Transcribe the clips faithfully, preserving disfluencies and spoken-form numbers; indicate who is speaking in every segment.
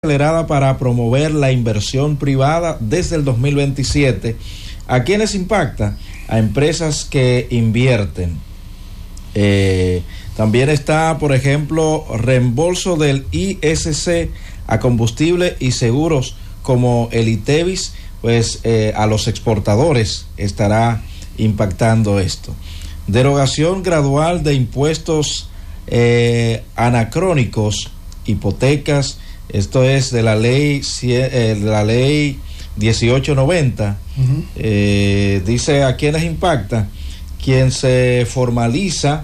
Speaker 1: Acelerada para promover la inversión privada desde el dos mil veintisiete. ¿A quiénes impacta? A empresas que invierten. Eh, también está, por ejemplo, reembolso del I S C a combustible y seguros como el ITEVIS, pues eh, a los exportadores estará impactando esto. Derogación gradual de impuestos eh, anacrónicos, hipotecas. Esto es de la ley, eh, de la ley dieciocho noventa. Uh-huh. Eh, dice a quiénes impacta. Quien se formaliza,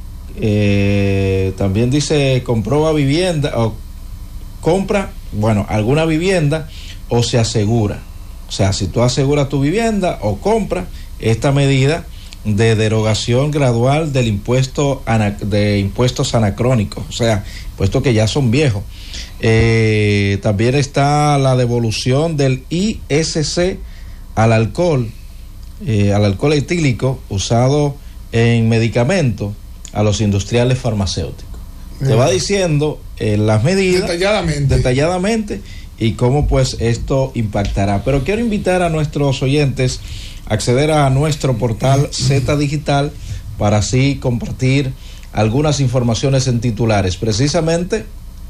Speaker 1: eh, también dice comprueba vivienda o compra, bueno, alguna vivienda o se asegura. O sea, si tú aseguras tu vivienda o compras, esta medida de derogación gradual del impuesto de impuestos anacrónicos, o sea, impuestos que ya son viejos. Eh, también está la devolución del I S C al alcohol, eh, al alcohol etílico usado en medicamentos a los industriales farmacéuticos. Bien. Te va diciendo eh, las medidas detalladamente. detalladamente y cómo pues esto impactará. Pero quiero invitar a nuestros oyentes a acceder a nuestro portal Z Digital para así compartir algunas informaciones en titulares. Precisamente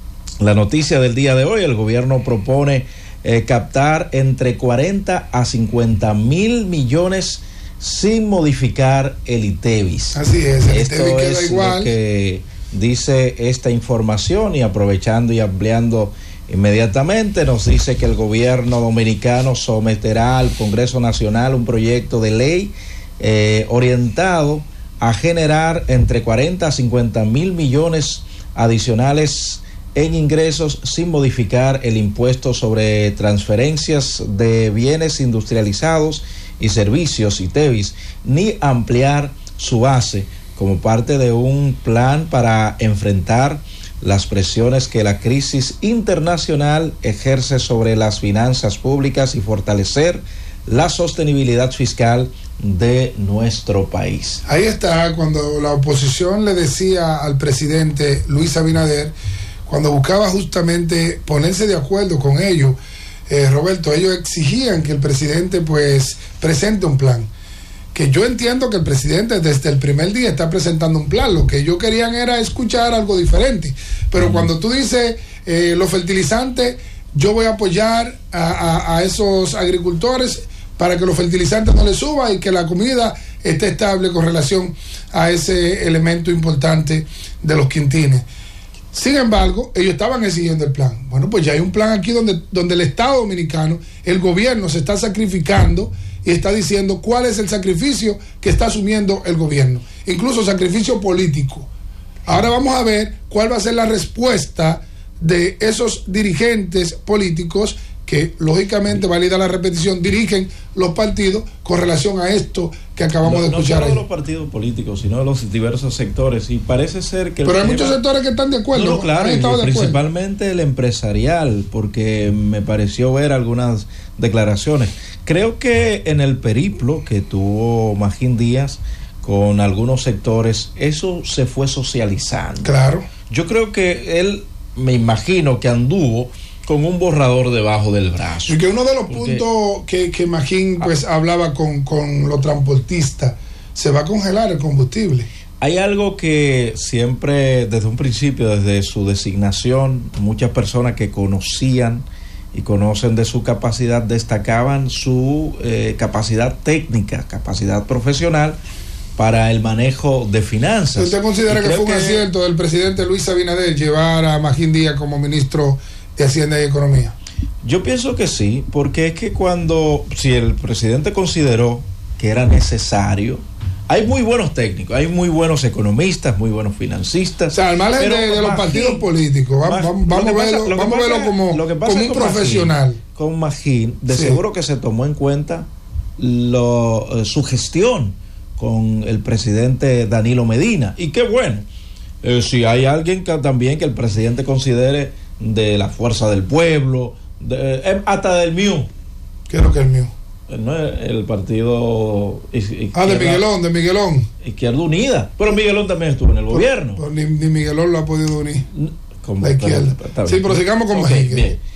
Speaker 1: la noticia del día de hoy: el gobierno propone eh, captar entre cuarenta a cincuenta mil millones sin modificar el ITEVIS.
Speaker 2: Así es, el
Speaker 1: Esto
Speaker 2: ITEVIS queda
Speaker 1: es
Speaker 2: igual.
Speaker 1: Lo que dice esta información, y aprovechando y ampliando inmediatamente, nos dice que el gobierno dominicano someterá al Congreso Nacional un proyecto de ley eh, orientado a generar entre cuarenta a cincuenta mil millones adicionales en ingresos sin modificar el impuesto sobre transferencias de bienes industrializados y servicios ITEVIS, ni ampliar su base como parte de un plan para enfrentar las presiones que la crisis internacional ejerce sobre las finanzas públicas y fortalecer la sostenibilidad fiscal de nuestro país.
Speaker 2: Ahí está, cuando la oposición le decía al presidente Luis Abinader, cuando buscaba justamente ponerse de acuerdo con ellos, eh, Roberto, ellos exigían que el presidente pues presente un plan. Que yo entiendo que el presidente desde el primer día está presentando un plan. Lo que ellos querían era escuchar algo diferente. Pero uh-huh. cuando tú dices eh, los fertilizantes, yo voy a apoyar a, a, a esos agricultores para que los fertilizantes no les suban y que la comida esté estable con relación a ese elemento importante de los quintines. Sin embargo, ellos estaban exigiendo el plan. Bueno, pues ya hay un plan aquí donde, donde el Estado dominicano, el gobierno se está sacrificando y está diciendo cuál es el sacrificio que está asumiendo el gobierno, incluso sacrificio político. Ahora vamos a ver cuál va a ser la respuesta de esos dirigentes políticos que, lógicamente, válida la repetición, dirigen los partidos con relación a esto que acabamos no, de escuchar.
Speaker 1: No solo de los partidos políticos, sino de los diversos sectores, y parece ser que...
Speaker 2: Pero hay muchos sectores que están de acuerdo.
Speaker 1: No, no, claro, y principalmente el empresarial, porque me pareció ver algunas declaraciones. Creo que en el periplo que tuvo Magín Díaz con algunos sectores, eso se fue socializando.
Speaker 2: Claro.
Speaker 1: Yo creo que él, me imagino que anduvo con un borrador debajo del brazo.
Speaker 2: Y que uno de los porque, puntos que, que Magín pues ah, hablaba con, con los transportistas, se va a congelar el combustible.
Speaker 1: Hay algo que siempre, desde un principio, desde su designación, muchas personas que conocían y conocen de su capacidad, destacaban su eh, capacidad técnica, capacidad profesional para el manejo de finanzas.
Speaker 2: ¿Usted considera que fue un que... acierto del presidente Luis Abinader llevar a Magín Díaz como ministro de Hacienda y Economía?
Speaker 1: Yo pienso que sí, porque es que cuando, si el presidente consideró que era necesario, hay muy buenos técnicos, hay muy buenos economistas, muy buenos financistas.
Speaker 2: O sea, al margen de, de los partidos políticos, vamos, vamos, vamos a verlo, vamos a verlo como, como un profesional.
Speaker 1: Magín, con Magín, de sí. seguro que se tomó en cuenta lo, su gestión con el presidente Danilo Medina. Y qué bueno, eh, si hay alguien que también que el presidente considere de la fuerza del pueblo, de, eh, hasta del M I U.
Speaker 2: ¿Qué es lo que es el M I U?
Speaker 1: No, el partido izquierda,
Speaker 2: ah, de Miguelón, de Miguelón.
Speaker 1: Izquierda Unida. Pero Miguelón también estuvo en el
Speaker 2: pero,
Speaker 1: gobierno.
Speaker 2: Pero ni, ni Miguelón lo ha podido unir.
Speaker 1: Como,
Speaker 2: la izquierda.
Speaker 1: Pero,
Speaker 2: sí, pero sigamos con
Speaker 3: okay,
Speaker 2: Mejique.
Speaker 3: Bien.